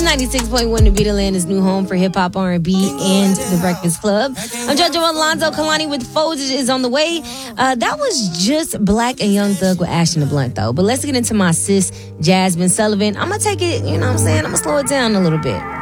is 96.1 The Beat Land, is new home for hip hop, R&B, and The Breakfast Club. I'm JoJo Alonzo. Kalani with Foes is on the way. That was just Black and Young Thug with Ashton the Blunt, though. But let's get into my sis, Jasmine Sullivan. I'm going to take it, you know what I'm saying? I'm going to slow it down a little bit.